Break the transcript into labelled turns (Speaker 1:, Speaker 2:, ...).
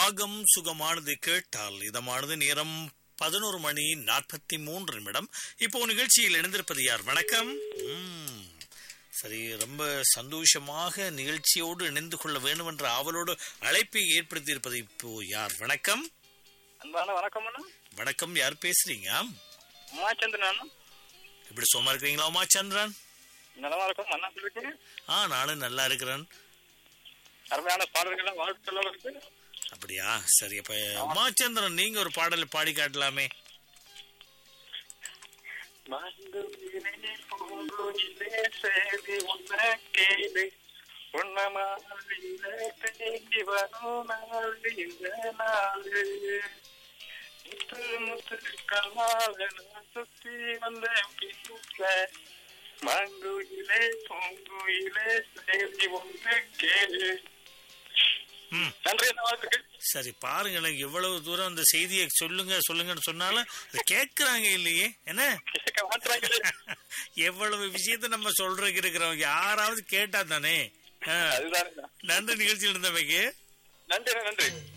Speaker 1: ராகம் சுகமானது கேட்டால் இதமானது நேரம் 11:43. இப்போ நிகழ்ச்சியில் இணைந்திருப்பது யார்? வணக்கம். சரி, ரொம்ப சந்தோஷமாக நிகழ்ச்சியோடு இணைந்து கொள்ள வேண்டும் என்ற ஆவலோடு அழைப்பை ஏற்படுத்தி இருப்பது இப்போ யார்? வணக்கம்.
Speaker 2: வணக்கம்.
Speaker 1: வணக்கம், யார் பேசுறீங்க?
Speaker 2: உமாச்சந்திரன்.
Speaker 1: இப்படி சும்மா இருக்கிறீங்களா உமாச்சந்திரன்?
Speaker 2: நல்லா இருக்கும். அண்ணா சொல்லிருக்கீங்க.
Speaker 1: நானும் நல்லா இருக்கிறேன்.
Speaker 2: அருமையான பாடல்கள் வாழ்த்துக்கள் இருக்கு.
Speaker 1: அப்படியா? சரி, அப்ப உமாச்சந்திரன் நீங்க ஒரு பாடல் பாடி காட்டலாமே.
Speaker 2: மங்குயிலே பொங்குயிலே சேதி ஒன்று கேளு. நன்றி.
Speaker 1: சரி, பாருங்க, எவ்வளவு தூரம் அந்த செய்தியை சொல்லுங்கன்னு சொன்னாலும் அதை கேட்கிறாங்க இல்லையே, என்ன எவ்வளவு விஷயத்த நம்ம சொல்றதுக்கு இருக்கிறோம், யாராவது கேட்டா தானே. நன்றி நிகழ்ச்சியில் இருந்தவைக்கு.
Speaker 2: நன்றி.